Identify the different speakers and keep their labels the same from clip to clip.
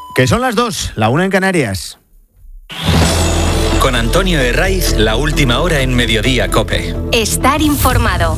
Speaker 1: Que son las 2, la 1 en Canarias.
Speaker 2: Con Antonio Herraiz, la última hora en Mediodía COPE.
Speaker 3: Estar informado.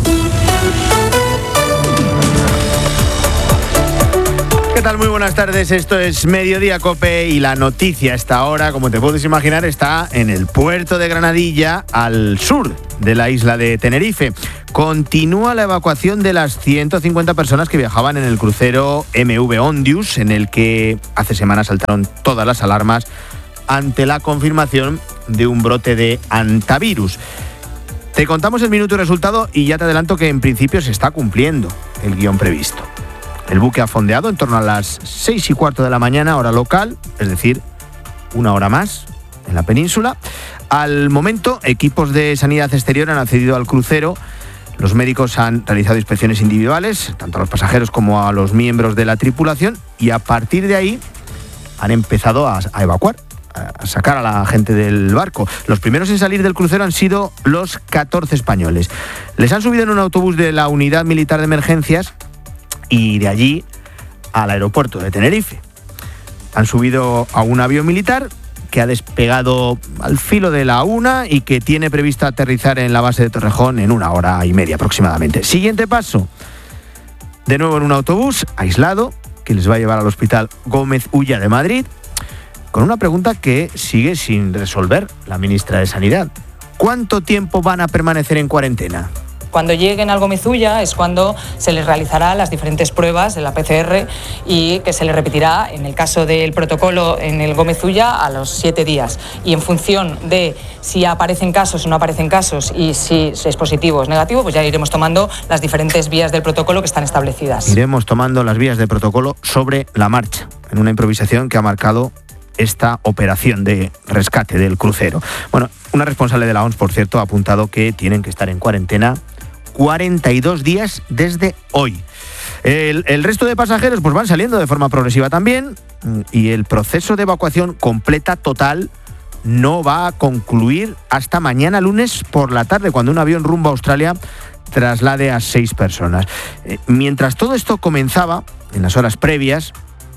Speaker 1: ¿Qué tal? Muy buenas tardes, esto es Mediodía COPE y la noticia a esta hora, como te puedes imaginar, está en el puerto de Granadilla, al sur de la isla de Tenerife. Continúa la evacuación de las 150 personas que viajaban en el crucero MV Ondius, en el que hace semanas saltaron todas las alarmas ante la confirmación de un brote de hantavirus. Te contamos el minuto y resultado y ya te adelanto que en principio se está cumpliendo el guión previsto. El buque ha fondeado en torno a las 6:15 de la mañana, hora local, es decir, una hora más en la península. Al momento, equipos de sanidad exterior han accedido al crucero. Los médicos han realizado inspecciones individuales, tanto a los pasajeros como a los miembros de la tripulación, y a partir de ahí han empezado a evacuar, a sacar a la gente del barco. Los primeros en salir del crucero han sido los 14 españoles. Les han subido en un autobús de la Unidad Militar de Emergencias y de allí al aeropuerto de Tenerife. Han subido a un avión militar que ha despegado al filo de la 1 y que tiene previsto aterrizar en la base de Torrejón en 1 hora y media aproximadamente. Siguiente paso, de nuevo en un autobús aislado que les va a llevar al Hospital Gómez Ulla de Madrid, con una pregunta que sigue sin resolver la ministra de Sanidad. ¿Cuánto tiempo van a permanecer en cuarentena?
Speaker 4: Cuando lleguen al Gómez Ulla es cuando se les realizará las diferentes pruebas de la PCR y que se les repetirá, en el caso del protocolo en el Gómez Ulla, a los 7 días. Y en función de si aparecen casos o no aparecen casos y si es positivo o es negativo, pues ya iremos tomando las diferentes vías del protocolo que están establecidas.
Speaker 1: Iremos tomando las vías de protocolo sobre la marcha, en una improvisación que ha marcado esta operación de rescate del crucero. Bueno, una responsable de la OMS, por cierto, ha apuntado que tienen que estar en cuarentena 42 días desde hoy. El resto de pasajeros pues van saliendo de forma progresiva también, y el proceso de evacuación completa total no va a concluir hasta mañana lunes por la tarde, cuando un avión rumbo a Australia traslade a 6 personas. Mientras todo esto comenzaba, en las horas previas,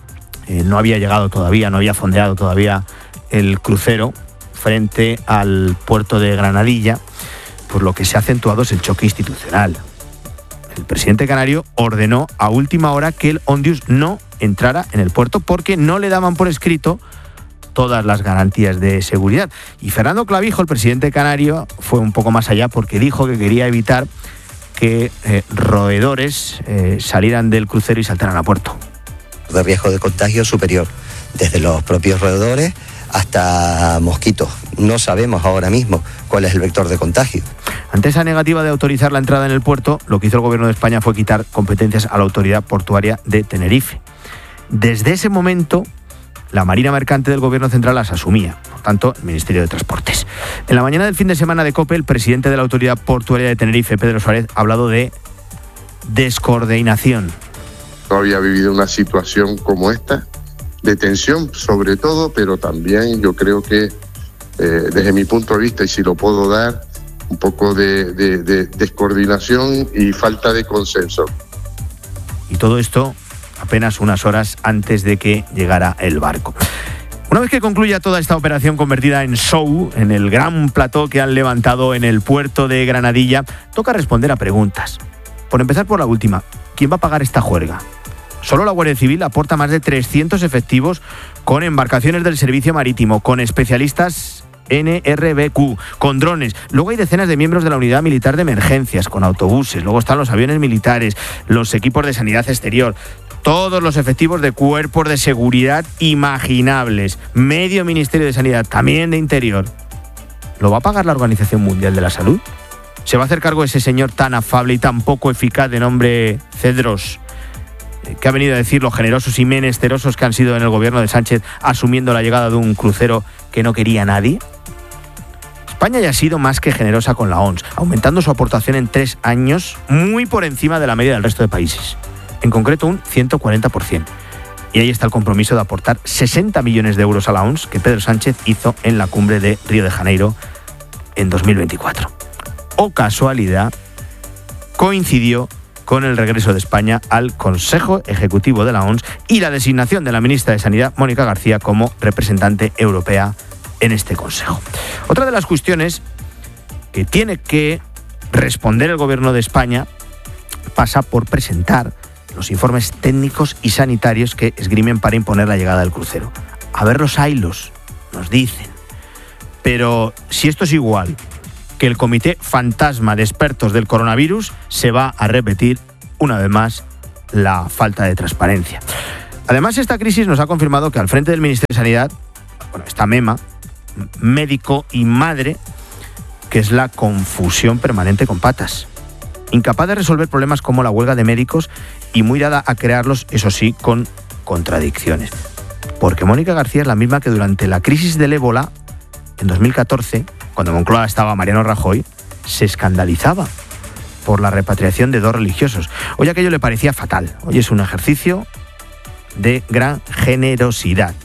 Speaker 1: no había llegado todavía, no había fondeado todavía el crucero frente al puerto de Granadilla, por lo que se ha acentuado es el choque institucional. El presidente canario ordenó a última hora que el Ondius no entrara en el puerto porque no le daban por escrito todas las garantías de seguridad. Y Fernando Clavijo, el presidente canario, fue un poco más allá porque dijo que quería evitar que roedores salieran del crucero y saltaran a puerto.
Speaker 5: De riesgo de contagio superior, desde los propios roedores hasta mosquitos. No sabemos ahora mismo cuál es el vector de contagio.
Speaker 1: Ante esa negativa de autorizar la entrada en el puerto, lo que hizo el gobierno de España fue quitar competencias a la autoridad portuaria de Tenerife. Desde ese momento, la Marina Mercante del Gobierno Central las asumía, por tanto, el Ministerio de Transportes. En la mañana del fin de semana de COPE, el presidente de la autoridad portuaria de Tenerife, Pedro Suárez, ha hablado de descoordinación.
Speaker 6: No había vivido una situación como esta, de tensión sobre todo, pero también yo creo que desde mi punto de vista, y si lo puedo dar, un poco de descoordinación y falta de consenso.
Speaker 1: Y todo esto apenas unas horas antes de que llegara el barco. Una vez que concluya toda esta operación convertida en show, en el gran plató que han levantado en el puerto de Granadilla, toca responder a preguntas. Por empezar por la última, ¿quién va a pagar esta juerga? Solo la Guardia Civil aporta más de 300 efectivos con embarcaciones del servicio marítimo, con especialistas NRBQ, con drones. Luego hay decenas de miembros de la Unidad Militar de Emergencias, con autobuses. Luego están los aviones militares, los equipos de sanidad exterior, todos los efectivos de cuerpos de seguridad imaginables, medio Ministerio de Sanidad, también de Interior. ¿Lo va a pagar la Organización Mundial de la Salud? ¿Se va a hacer cargo ese señor tan afable y tan poco eficaz de nombre Cedros, que ha venido a decir lo generosos y menesterosos que han sido en el gobierno de Sánchez, asumiendo la llegada de un crucero que no quería nadie? España ya ha sido más que generosa con la OMS, aumentando su aportación en 3 años muy por encima de la media del resto de países, en concreto un 140%. Y ahí está el compromiso de aportar 60 millones de euros a la OMS que Pedro Sánchez hizo en la cumbre de Río de Janeiro en 2024. O casualidad, coincidió con el regreso de España al Consejo Ejecutivo de la OMS y la designación de la ministra de Sanidad, Mónica García, como representante europea en este Consejo. Otra de las cuestiones que tiene que responder el Gobierno de España pasa por presentar los informes técnicos y sanitarios que esgrimen para imponer la llegada del crucero. A ver los haylos, nos dicen. Pero si esto es igual que el comité fantasma de expertos del coronavirus, se va a repetir una vez más la falta de transparencia. Además, esta crisis nos ha confirmado que al frente del Ministerio de Sanidad, está Mema, médico y madre, que es la confusión permanente con patas. Incapaz de resolver problemas como la huelga de médicos y muy dada a crearlos, eso sí, con contradicciones. Porque Mónica García es la misma que durante la crisis del ébola, en 2014, cuando en Moncloa estaba Mariano Rajoy, se escandalizaba por la repatriación de 2 religiosos. Hoy aquello le parecía fatal. Hoy es un ejercicio de gran generosidad.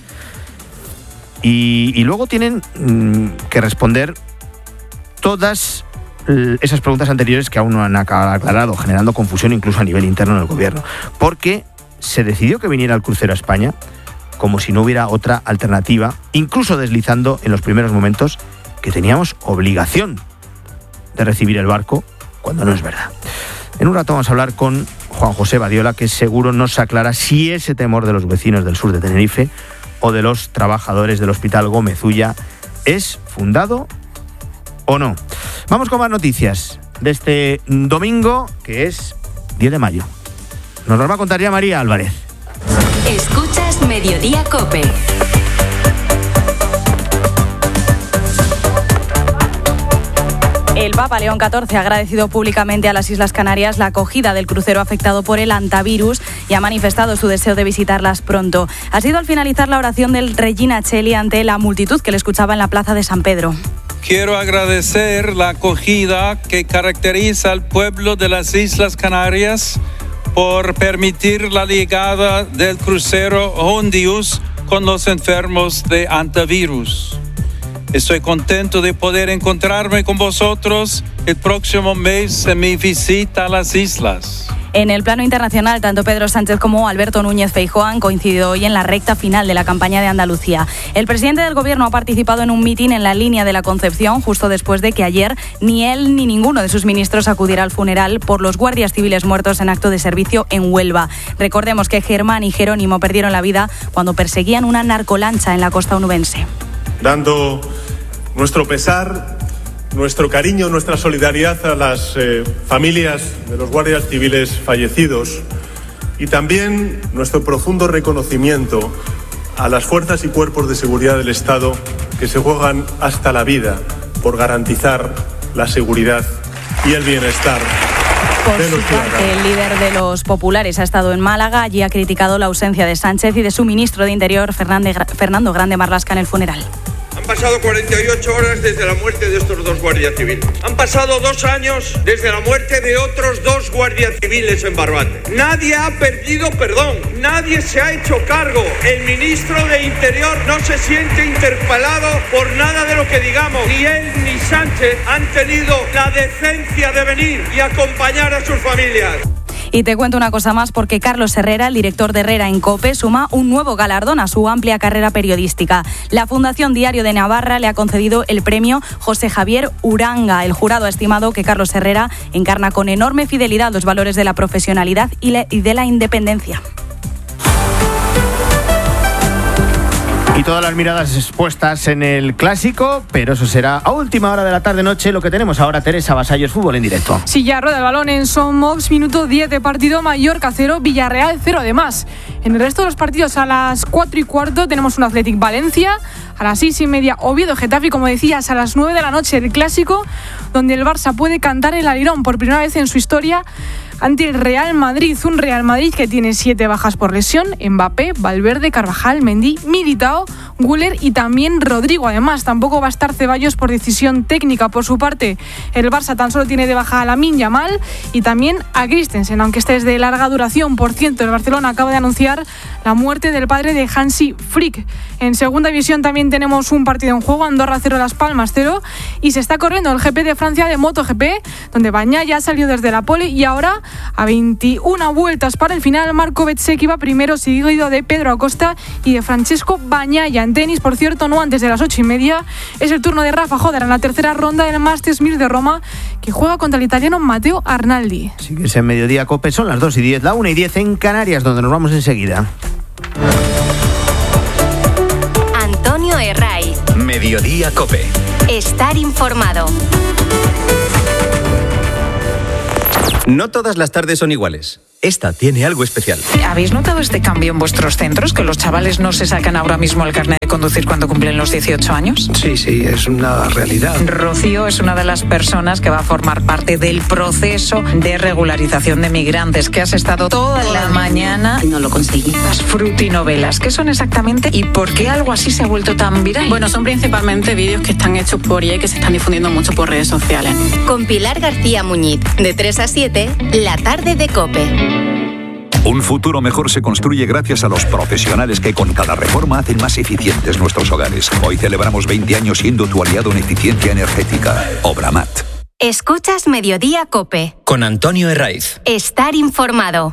Speaker 1: Y luego tienen que responder todas esas preguntas anteriores que aún no han aclarado, generando confusión incluso a nivel interno del gobierno. Porque se decidió que viniera el crucero a España como si no hubiera otra alternativa, incluso deslizando en los primeros momentos que teníamos obligación de recibir el barco, cuando no es verdad. En un rato vamos a hablar con Juan José Badiola, que seguro nos aclara si ese temor de los vecinos del sur de Tenerife o de los trabajadores del Hospital Gómez Ulla es fundado o no. Vamos con más noticias de este domingo, que es 10 de mayo. Nos va a contar ya María Álvarez.
Speaker 3: Escuchas Mediodía COPE.
Speaker 7: El Papa León XIV ha agradecido públicamente a las Islas Canarias la acogida del crucero afectado por el hantavirus y ha manifestado su deseo de visitarlas pronto. Ha sido al finalizar la oración del Regina Coeli ante la multitud que le escuchaba en la plaza de San Pedro.
Speaker 8: Quiero agradecer la acogida que caracteriza al pueblo de las Islas Canarias por permitir la llegada del crucero Hondius con los enfermos de hantavirus. Estoy contento de poder encontrarme con vosotros el próximo mes en mi visita a las islas.
Speaker 7: En el plano internacional, tanto Pedro Sánchez como Alberto Núñez Feijóo han coincidido hoy en la recta final de la campaña de Andalucía. El presidente del Gobierno ha participado en un mitin en la línea de la Concepción justo después de que ayer ni él ni ninguno de sus ministros acudiera al funeral por los guardias civiles muertos en acto de servicio en Huelva. Recordemos que Germán y Jerónimo perdieron la vida cuando perseguían una narcolancha en la costa onubense.
Speaker 9: Dando nuestro pesar, nuestro cariño, nuestra solidaridad a las familias de los guardias civiles fallecidos y también nuestro profundo reconocimiento a las fuerzas y cuerpos de seguridad del Estado que se juegan hasta la vida por garantizar la seguridad y el bienestar.
Speaker 7: Por su parte, el líder de los populares ha estado en Málaga. Allí ha criticado la ausencia de Sánchez y de su ministro de Interior, Fernando Grande Marlaska, en el funeral.
Speaker 10: Han pasado 48 horas desde la muerte de estos 2 guardias civiles. Han pasado 2 años desde la muerte de otros 2 guardias civiles en Barbate. Nadie ha pedido perdón, nadie se ha hecho cargo. El ministro de Interior no se siente interpelado por nada de lo que digamos. Ni él ni Sánchez han tenido la decencia de venir y acompañar a sus familias.
Speaker 7: Y te cuento una cosa más, porque Carlos Herrera, el director de Herrera en COPE, suma un nuevo galardón a su amplia carrera periodística. La Fundación Diario de Navarra le ha concedido el premio José Javier Uranga. El jurado ha estimado que Carlos Herrera encarna con enorme fidelidad los valores de la profesionalidad y de la independencia.
Speaker 1: Y todas las miradas expuestas en el clásico, pero eso será a última hora de la tarde-noche. Lo que tenemos ahora, Teresa Vasallos, fútbol en directo.
Speaker 11: Sí, ya rueda el balón en Son Mox, minuto 10 de partido, Mallorca 0, Villarreal 0 además. En el resto de los partidos, a las 4:15 tenemos un Athletic Valencia, a las 6:30 Oviedo Getafe, como decías, a las 9 de la noche el clásico, donde el Barça puede cantar el alirón por primera vez en su historia ante el Real Madrid, un Real Madrid que tiene 7 bajas por lesión: Mbappé, Valverde, Carvajal, Mendy, Militao, Güler y también Rodrigo. Además, tampoco va a estar Ceballos por decisión técnica. Por su parte, el Barça tan solo tiene de baja a Lamine Yamal y también a Christensen, aunque este es de larga duración. Por cierto, el Barcelona acaba de anunciar la muerte del padre de Hansi Flick. En segunda división también tenemos un partido en juego: Andorra 0, Las Palmas 0, y se está corriendo el GP de Francia de MotoGP, donde Bagnaia ya salió desde la pole y ahora a 21 vueltas para el final. Marco Bezzecchi va primero, seguido de Pedro Acosta y de Francesco Bagnaia. En tenis, por cierto, no antes de las 8:30, es el turno de Rafa Joder en la tercera ronda del Masters 1000 de Roma, que juega contra el italiano Matteo Arnaldi.
Speaker 1: Sí, que es en Mediodía Cope, son las 2:10, la 1:10 en Canarias, donde nos vamos enseguida.
Speaker 3: Antonio Herraiz.
Speaker 2: Mediodía Cope.
Speaker 3: Estar informado.
Speaker 12: No todas las tardes son iguales. Esta tiene algo especial.
Speaker 13: ¿Habéis notado este cambio en vuestros centros? ¿Que los chavales no se sacan ahora mismo el carnet de conducir cuando cumplen los 18 años?
Speaker 14: Sí, es una realidad.
Speaker 13: Rocío es una de las personas que va a formar parte del proceso de regularización de migrantes, que has estado toda la mañana.
Speaker 15: No lo conseguí.
Speaker 13: Las frutinovelas, ¿qué son exactamente y por qué algo así se ha vuelto tan viral?
Speaker 15: Bueno, son principalmente vídeos que están hechos por IA y que se están difundiendo mucho por redes sociales.
Speaker 3: Con Pilar García Muñiz, de 3 a 7, la tarde de COPE.
Speaker 16: Un futuro mejor se construye gracias a los profesionales que con cada reforma hacen más eficientes nuestros hogares. Hoy celebramos 20 años siendo tu aliado en eficiencia energética. Obramat.
Speaker 3: Escuchas Mediodía COPE.
Speaker 2: Con Antonio Herraiz.
Speaker 3: Estar informado.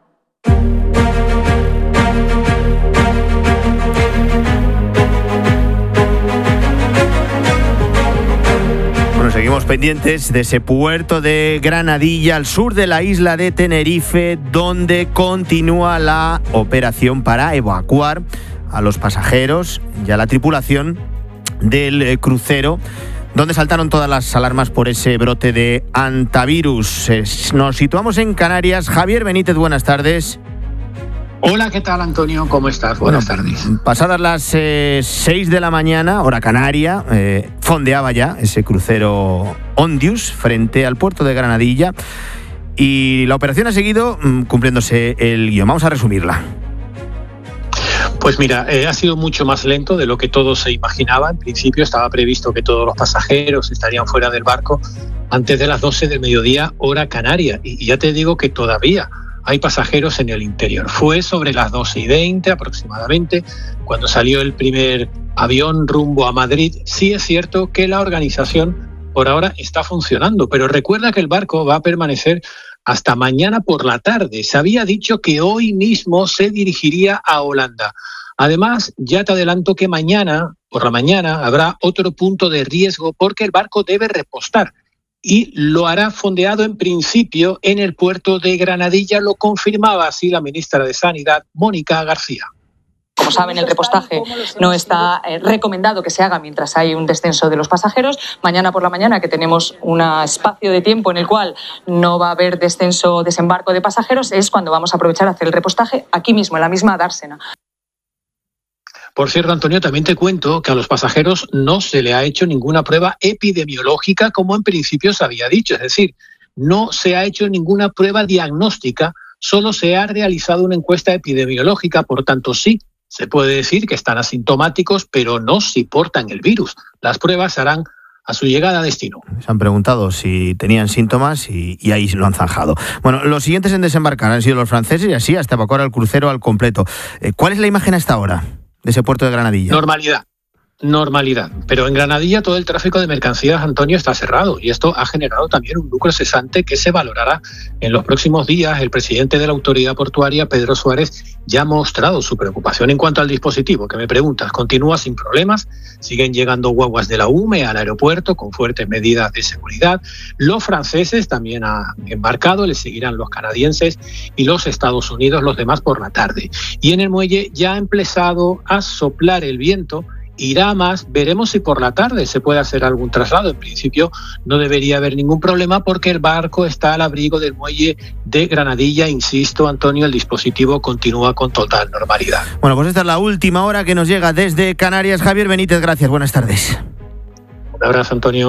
Speaker 1: Seguimos pendientes de ese puerto de Granadilla, al sur de la isla de Tenerife, donde continúa la operación para evacuar a los pasajeros y a la tripulación del crucero, donde saltaron todas las alarmas por ese brote de hantavirus. Nos situamos en Canarias. Javier Benítez, buenas tardes.
Speaker 17: Hola, ¿qué tal, Antonio? ¿Cómo estás? Buenas tardes.
Speaker 1: Pasadas las 6 de la mañana, hora canaria, fondeaba ya ese crucero Ondius frente al puerto de Granadilla y la operación ha seguido cumpliéndose el guión. Vamos a resumirla.
Speaker 17: Pues mira, ha sido mucho más lento de lo que todos se imaginaba. En principio estaba previsto que todos los pasajeros estarían fuera del barco antes de las 12 del mediodía, hora canaria. Y ya te digo que todavía hay pasajeros en el interior. Fue sobre las 12:20 aproximadamente cuando salió el primer avión rumbo a Madrid. Sí es cierto que la organización por ahora está funcionando, pero recuerda que el barco va a permanecer hasta mañana por la tarde. Se había dicho que hoy mismo se dirigiría a Holanda. Además, ya te adelanto que mañana, por la mañana, habrá otro punto de riesgo porque el barco debe repostar. Y lo hará fondeado en principio en el puerto de Granadilla, lo confirmaba así la ministra de Sanidad, Mónica García.
Speaker 4: Como saben, el repostaje no está recomendado que se haga mientras hay un descenso de los pasajeros. Mañana por la mañana, que tenemos un espacio de tiempo en el cual no va a haber descenso o desembarco de pasajeros, es cuando vamos a aprovechar a hacer el repostaje aquí mismo, en la misma dársena.
Speaker 17: Por cierto, Antonio, también te cuento que a los pasajeros no se le ha hecho ninguna prueba epidemiológica como en principio se había dicho. Es decir, no se ha hecho ninguna prueba diagnóstica, solo se ha realizado una encuesta epidemiológica. Por tanto, sí, se puede decir que están asintomáticos, pero no si portan el virus. Las pruebas se harán a su llegada a destino.
Speaker 1: Se han preguntado si tenían síntomas y ahí lo han zanjado. Bueno, los siguientes en desembarcar han sido los franceses y así hasta evacuar el crucero al completo. ¿Cuál es la imagen hasta ahora de ese puerto de Granadilla?
Speaker 17: Normalidad. Pero en Granadilla todo el tráfico de mercancías, Antonio, está cerrado y esto ha generado también un lucro cesante que se valorará en los próximos días. El presidente de la autoridad portuaria, Pedro Suárez, ya ha mostrado su preocupación en cuanto al dispositivo, que me preguntas, continúa sin problemas, siguen llegando guaguas de la UME al aeropuerto con fuertes medidas de seguridad. Los franceses también han embarcado, les seguirán los canadienses y los Estados Unidos, los demás por la tarde. Y en el muelle ya ha empezado a soplar el viento. Irá más, veremos si por la tarde se puede hacer algún traslado. En principio no debería haber ningún problema porque el barco está al abrigo del muelle de Granadilla. Insisto, Antonio, el dispositivo continúa con total normalidad.
Speaker 1: Bueno, pues esta es la última hora que nos llega desde Canarias. Javier Benítez, gracias, buenas tardes.
Speaker 17: Un abrazo, Antonio.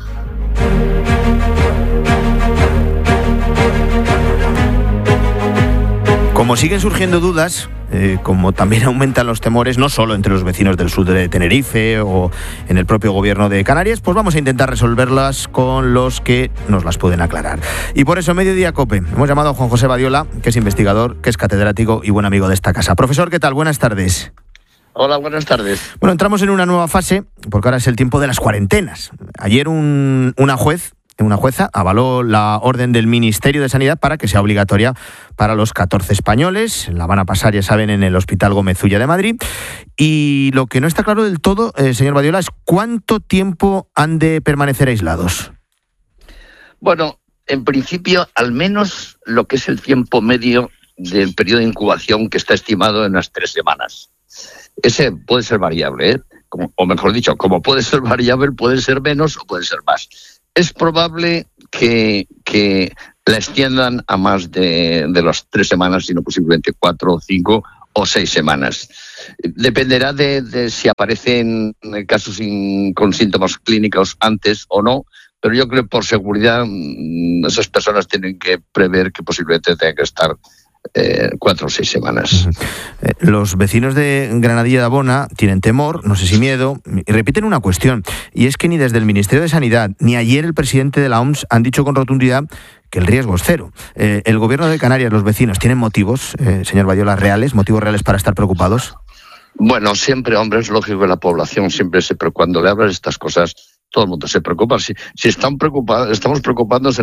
Speaker 1: Como siguen surgiendo dudas, como también aumentan los temores, no solo entre los vecinos del sur de Tenerife o en el propio gobierno de Canarias, pues vamos a intentar resolverlas con los que nos las pueden aclarar. Y por eso, Mediodía COPE, hemos llamado a Juan José Badiola, que es investigador, que es catedrático y buen amigo de esta casa. Profesor, ¿qué tal? Buenas tardes.
Speaker 18: Hola, buenas tardes.
Speaker 1: Bueno, entramos en una nueva fase, porque ahora es el tiempo de las cuarentenas. Ayer una juez una jueza avaló la orden del Ministerio de Sanidad para que sea obligatoria para los 14 españoles. La van a pasar, ya saben, en el Hospital Gómez Ulla de Madrid. Y lo que no está claro del todo, señor Badiola, es cuánto tiempo han de permanecer aislados.
Speaker 18: Bueno, en principio, al menos lo que es el tiempo medio del periodo de incubación, que está estimado en unas 3 semanas. Ese puede ser variable, ¿eh? O mejor dicho, como puede ser variable, puede ser menos o puede ser más. Es probable que la extiendan a más de las 3 semanas, sino posiblemente 4, 5 o 6 semanas. Dependerá de si aparecen casos con síntomas clínicos antes o no, pero yo creo que por seguridad esas personas tienen que prever que posiblemente tengan que estar 4 o 6 semanas.
Speaker 1: Los vecinos de Granadilla de Abona tienen temor, no sé si miedo, y repiten una cuestión, y es que ni desde el Ministerio de Sanidad ni ayer el presidente de la OMS han dicho con rotundidad que el riesgo es cero. ¿El gobierno de Canarias, los vecinos, tienen motivos, señor Badiola, motivos reales para estar preocupados?
Speaker 18: Bueno, siempre, hombre, es lógico que la población siempre pero cuando le hablas de estas cosas, todo el mundo se preocupa. Si están preocupados, estamos preocupados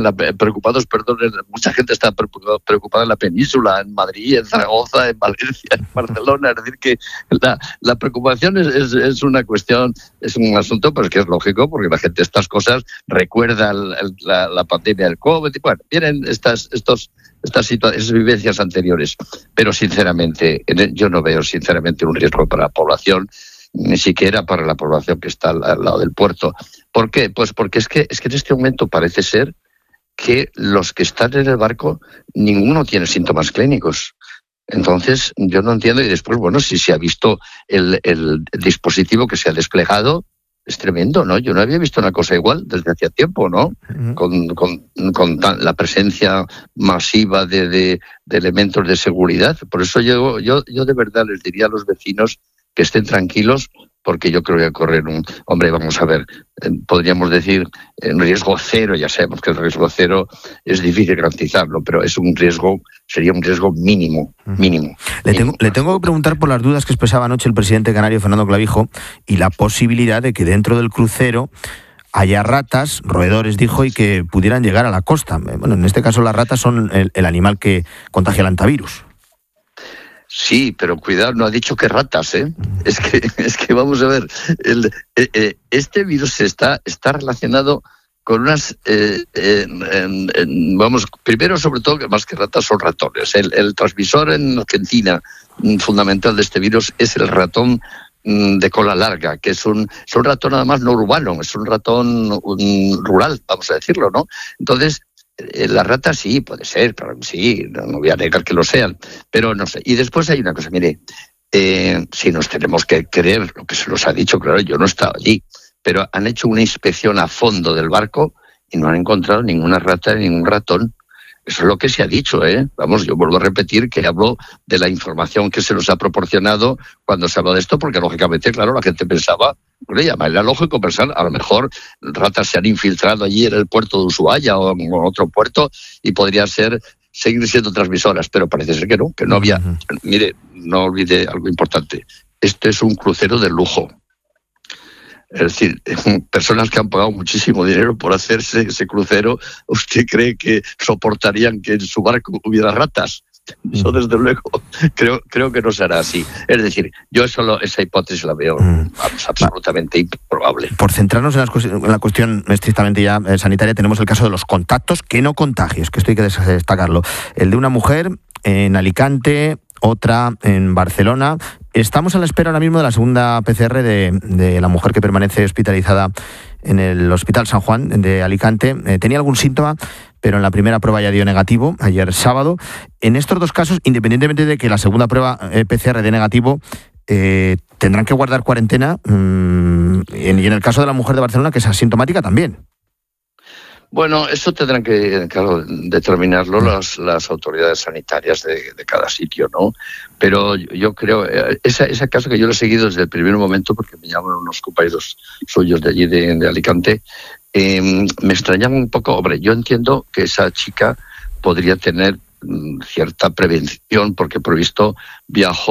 Speaker 18: mucha gente está preocupada en la península, en Madrid, en Zaragoza, en Valencia, en Barcelona. Es decir, que la preocupación es una cuestión, es un asunto, pero es que es lógico, porque la gente estas cosas recuerda la pandemia del COVID. Bueno, vienen estas vivencias anteriores, pero sinceramente yo no veo sinceramente un riesgo para la población, ni siquiera para la población que está al lado del puerto. ¿Por qué? Pues porque es que en este momento parece ser que los que están en el barco, ninguno tiene síntomas clínicos. Entonces, yo no entiendo. Y después, bueno, si se ha visto el dispositivo que se ha desplegado, es tremendo, ¿no? Yo no había visto una cosa igual desde hacía tiempo, ¿no? Con la presencia masiva de elementos de seguridad. Por eso yo de verdad les diría a los vecinos que estén tranquilos, porque yo creo que correr vamos a ver, podríamos decir riesgo cero. Ya sabemos que el riesgo cero es difícil garantizarlo, pero sería un riesgo mínimo.
Speaker 1: Le tengo que preguntar por las dudas que expresaba anoche el presidente canario Fernando Clavijo y la posibilidad de que dentro del crucero haya ratas, roedores, dijo, y que pudieran llegar a la costa. Bueno, en este caso las ratas son el animal que contagia el hantavirus.
Speaker 18: Sí, pero cuidado, no ha dicho que ratas, ¿eh? Es que vamos a ver, este virus está relacionado con unas, primero sobre todo, que más que ratas son ratones. El transmisor en Argentina fundamental de este virus es el ratón de cola larga, que es un ratón además no urbano, es un ratón rural, vamos a decirlo, ¿no? Entonces, las ratas sí, puede ser, claro que sí, no voy a negar que lo sean, pero no sé. Y después hay una cosa, mire, si nos tenemos que creer lo que se nos ha dicho, claro, yo no he estado allí, pero han hecho una inspección a fondo del barco y no han encontrado ninguna rata ni ningún ratón. Eso es lo que se ha dicho, ¿eh? Vamos, yo vuelvo a repetir que hablo de la información que se nos ha proporcionado cuando se habló de esto, porque lógicamente, claro, la gente pensaba, era lógico pensar, a lo mejor ratas se han infiltrado allí en el puerto de Ushuaia o en otro puerto y podrían seguir siendo transmisoras, pero parece ser que no había. Mire, no olvide algo importante, este es un crucero de lujo. Es decir, personas que han pagado muchísimo dinero por hacerse ese crucero, ¿usted cree que soportarían que en su barco hubiera ratas? Eso desde luego creo que no será así. Es decir, yo esa hipótesis la veo absolutamente improbable.
Speaker 1: Por centrarnos en la cuestión estrictamente ya sanitaria, tenemos el caso de los contactos que no contagios, que esto hay que destacarlo. El de una mujer en Alicante, otra en Barcelona. Estamos a la espera ahora mismo de la segunda PCR de la mujer que permanece hospitalizada en el Hospital San Juan de Alicante. Tenía algún síntoma, pero en la primera prueba ya dio negativo, ayer sábado. En estos dos casos, independientemente de que la segunda prueba PCR dé negativo, tendrán que guardar cuarentena, y en el caso de la mujer de Barcelona, que es asintomática también.
Speaker 18: Bueno, eso tendrán que, claro, determinarlo las autoridades sanitarias de cada sitio, ¿no? Pero yo creo, ese caso que yo lo he seguido desde el primer momento, porque me llaman unos compañeros suyos de allí de Alicante, me extrañan un poco. Hombre, yo entiendo que esa chica podría tener cierta prevención, porque por visto viajó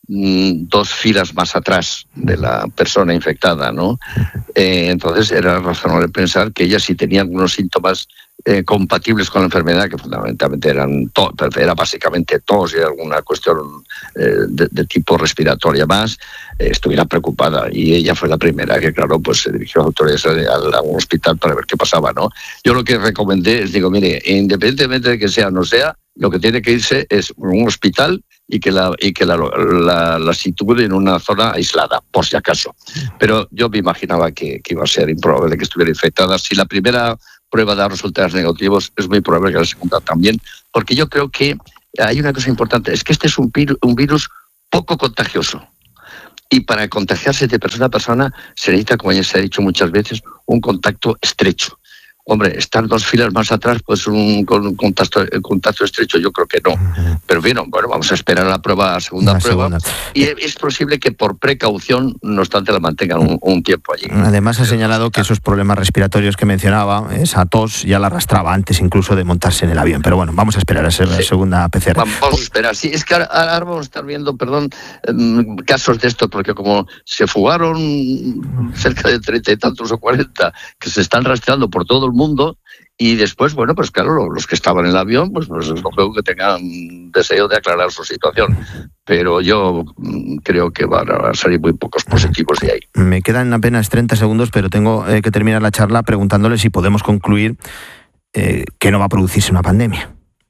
Speaker 18: 2 filas más atrás de la persona infectada, ¿no? Entonces era razonable pensar que ella, si tenía algunos síntomas compatibles con la enfermedad, que fundamentalmente era básicamente tos y alguna cuestión de tipo respiratoria más, estuviera preocupada. Y ella fue la primera que, claro, pues se dirigió a las autoridades a un hospital para ver qué pasaba, ¿no? Yo lo que recomendé es, digo, mire, independientemente de que sea o no sea, lo que tiene que irse es un hospital y que la sitúe en una zona aislada, por si acaso. Pero yo me imaginaba que iba a ser improbable que estuviera infectada. Si la primera prueba da resultados negativos, es muy probable que la segunda también, porque yo creo que hay una cosa importante, es que este es un virus poco contagioso. Y para contagiarse de persona a persona se necesita, como ya se ha dicho muchas veces, un contacto estrecho. Hombre, estar 2 filas más atrás, pues con un contacto estrecho, yo creo que no. Pero bueno, vamos a esperar la segunda prueba. Y es posible que por precaución, no obstante, la mantengan un tiempo allí.
Speaker 1: Además, ha señalado que esos problemas respiratorios que mencionaba, esa tos, ya la arrastraba antes incluso de montarse en el avión. Pero bueno, vamos a esperar a ser la segunda PCR.
Speaker 18: Vamos a esperar. Sí, es que ahora vamos a estar viendo, casos de esto, porque como se fugaron cerca de 30 y tantos o 40 que se están rastreando por todo el mundo, y después, bueno, pues claro, los que estaban en el avión, pues es lógico que tengan deseo de aclarar su situación, pero yo creo que van a salir muy pocos positivos de ahí.
Speaker 1: Me quedan apenas 30 segundos, pero tengo que terminar la charla preguntándole si podemos concluir que no va a producirse una pandemia.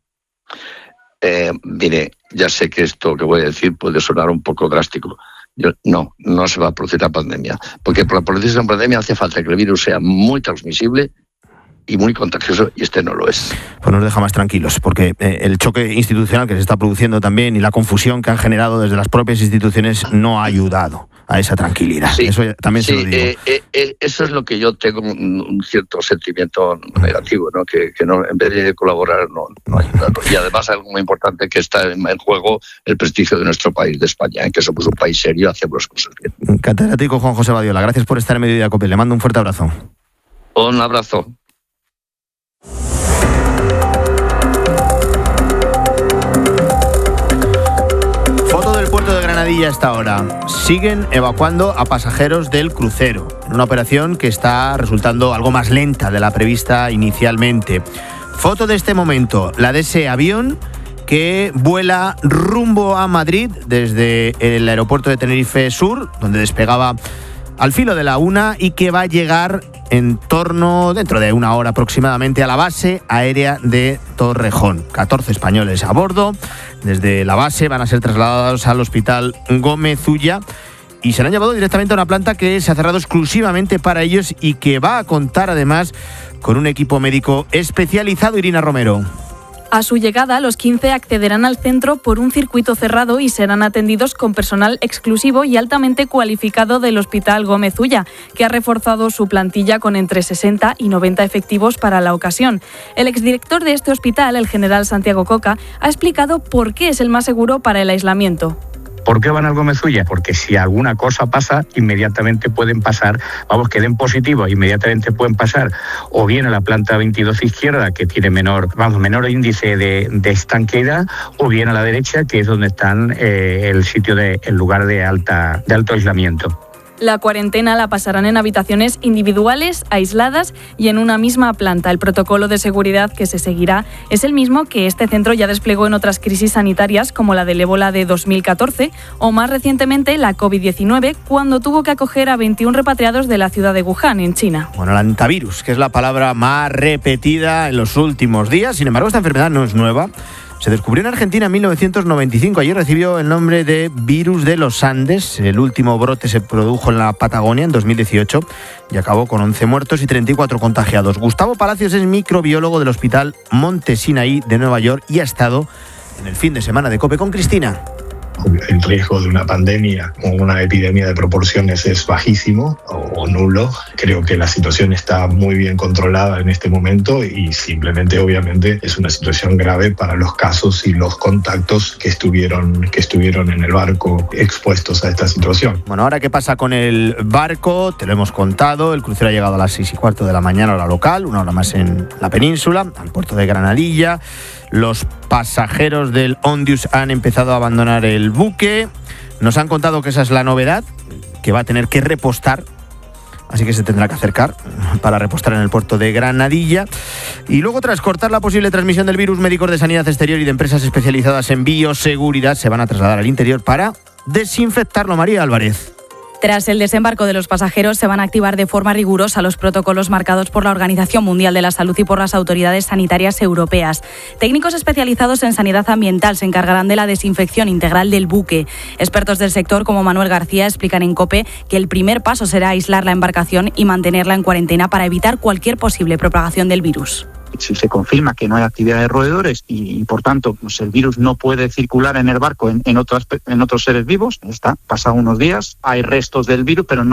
Speaker 18: Mire, ya sé que esto que voy a decir puede sonar un poco drástico. No se va a producir la pandemia, porque para producirse una pandemia hace falta que el virus sea muy transmisible y muy contagioso, y este no lo es.
Speaker 1: Pues nos deja más tranquilos, porque el choque institucional que se está produciendo también y la confusión que han generado desde las propias instituciones no ha ayudado a esa tranquilidad. Sí, eso también se lo digo.
Speaker 18: Eso es lo que yo tengo un cierto sentimiento negativo, ¿no? Que no, en vez de colaborar, no ayuda. Y además algo muy importante, que está en juego el prestigio de nuestro país, de España, que somos un país serio, hacemos las cosas bien.
Speaker 1: Catedrático Juan José Badiola, gracias por estar en Mediodía Cope. Le mando un fuerte abrazo.
Speaker 18: Un abrazo.
Speaker 1: Foto del puerto de Granadilla hasta ahora. Siguen evacuando a pasajeros del crucero, en una operación que está resultando algo más lenta de la prevista inicialmente. Foto de este momento, la de ese avión que vuela rumbo a Madrid desde el aeropuerto de Tenerife Sur, donde despegaba al filo de la 1 y que va a llegar dentro de 1 hora aproximadamente a la base aérea de Torrejón. 14 españoles a bordo. Desde la base van a ser trasladados al Hospital Gómez Ulla y serán llevados directamente a una planta que se ha cerrado exclusivamente para ellos y que va a contar además con un equipo médico especializado. Irina Romero.
Speaker 7: A su llegada, los 15 accederán al centro por un circuito cerrado y serán atendidos con personal exclusivo y altamente cualificado del Hospital Gómez Ulla, que ha reforzado su plantilla con entre 60 y 90 efectivos para la ocasión. El exdirector de este hospital, el general Santiago Coca, ha explicado por qué es el más seguro para el aislamiento.
Speaker 19: ¿Por qué van al Gómez Ulla? Porque si alguna cosa pasa, inmediatamente pueden pasar, que den positivo, inmediatamente pueden pasar o bien a la planta 22 izquierda, que tiene menor índice de estanqueidad, o bien a la derecha, que es donde están el lugar de alto aislamiento.
Speaker 7: La cuarentena la pasarán en habitaciones individuales, aisladas y en una misma planta. El protocolo de seguridad que se seguirá es el mismo que este centro ya desplegó en otras crisis sanitarias, como la del ébola de 2014 o más recientemente la COVID-19, cuando tuvo que acoger a 21 repatriados de la ciudad de Wuhan, en China.
Speaker 1: Bueno, el antivirus, que es la palabra más repetida en los últimos días. Sin embargo, esta enfermedad no es nueva. Se descubrió en Argentina en 1995. Allí recibió el nombre de virus de los Andes. El último brote se produjo en la Patagonia en 2018 y acabó con 11 muertos y 34 contagiados. Gustavo Palacios es microbiólogo del Hospital Monte Sinaí de Nueva York y ha estado en el fin de semana de COPE con Cristina.
Speaker 20: El riesgo de una pandemia o una epidemia de proporciones es bajísimo o nulo. Creo que la situación está muy bien controlada en este momento y simplemente, obviamente, es una situación grave para los casos y los contactos que estuvieron en el barco expuestos a esta situación.
Speaker 1: Bueno, ahora, ¿qué pasa con el barco? Te lo hemos contado. El crucero ha llegado a las 6:15 de la mañana, hora local, 1 hora más en la península, al puerto de Granadilla. Los pasajeros del Ondius han empezado a abandonar el buque. Nos han contado que esa es la novedad, que va a tener que repostar, así que se tendrá que acercar para repostar en el puerto de Granadilla. Y luego, tras cortar la posible transmisión del virus, médicos de sanidad exterior y de empresas especializadas en bioseguridad se van a trasladar al interior para desinfectarlo. María Álvarez.
Speaker 7: Tras el desembarco de los pasajeros, se van a activar de forma rigurosa los protocolos marcados por la Organización Mundial de la Salud y por las autoridades sanitarias europeas. Técnicos especializados en sanidad ambiental se encargarán de la desinfección integral del buque. Expertos del sector, como Manuel García, explican en COPE que el primer paso será aislar la embarcación y mantenerla en cuarentena para evitar cualquier posible propagación del virus.
Speaker 21: Si se confirma que no hay actividad de roedores y por tanto pues el virus no puede circular en el barco en otros seres vivos, está pasado unos días, hay restos del virus, pero no